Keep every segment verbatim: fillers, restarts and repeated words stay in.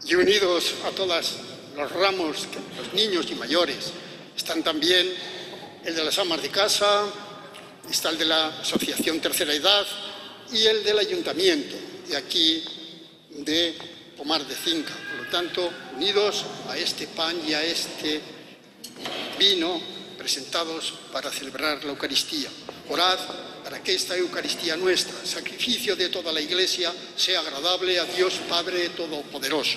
Y unidos a todos los ramos, los niños y mayores, están también el de las amas de casa, está el de la Asociación Tercera Edad y el del Ayuntamiento, de aquí de Pomar de Cinca. Por lo tanto, unidos a este pan y a este vino, presentados para celebrar la Eucaristía. Orad para que esta Eucaristía nuestra, sacrificio de toda la Iglesia, sea agradable a Dios Padre Todopoderoso.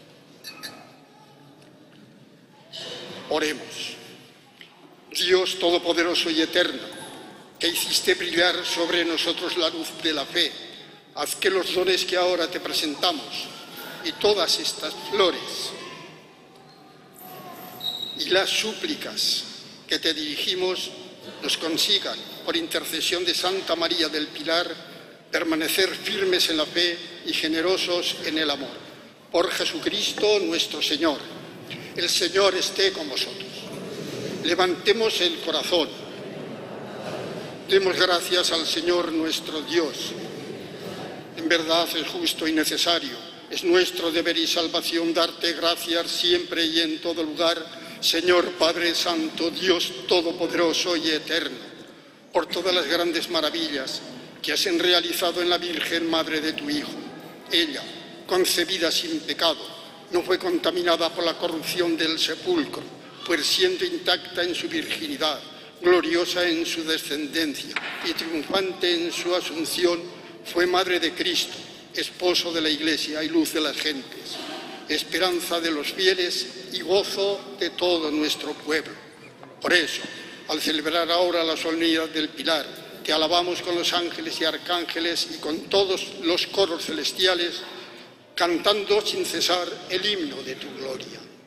Oremos. Dios Todopoderoso y Eterno, que hiciste brillar sobre nosotros la luz de la fe, haz que los dones que ahora te presentamos y todas estas flores y las súplicas que te dirigimos nos consigan, por intercesión de Santa María del Pilar, permanecer firmes en la fe y generosos en el amor. Por Jesucristo nuestro Señor. El Señor esté con vosotros. Levantemos el corazón. Demos gracias al Señor nuestro Dios. En verdad es justo y necesario. Es nuestro deber y salvación darte gracias siempre y en todo lugar, Señor Padre Santo, Dios Todopoderoso y Eterno, por todas las grandes maravillas que has realizado en la Virgen Madre de tu Hijo. Ella, concebida sin pecado, no fue contaminada por la corrupción del sepulcro, pues siendo intacta en su virginidad, gloriosa en su descendencia y triunfante en su asunción, fue Madre de Cristo, esposo de la Iglesia y luz de las gentes, esperanza de los fieles y gozo de todo nuestro pueblo. Por eso, al celebrar ahora la solemnidad del Pilar, te alabamos con los ángeles y arcángeles y con todos los coros celestiales, cantando sin cesar el himno de tu gloria.